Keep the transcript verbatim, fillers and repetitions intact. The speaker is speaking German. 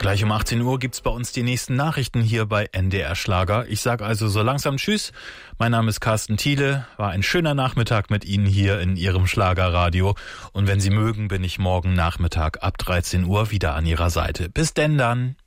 Gleich um achtzehn Uhr gibt's bei uns die nächsten Nachrichten hier bei N D R Schlager. Ich sage also so langsam Tschüss. Mein Name ist Carsten Thiele. War ein schöner Nachmittag mit Ihnen hier in Ihrem Schlagerradio. Und wenn Sie mögen, bin ich morgen Nachmittag ab dreizehn Uhr wieder an Ihrer Seite. Bis denn dann.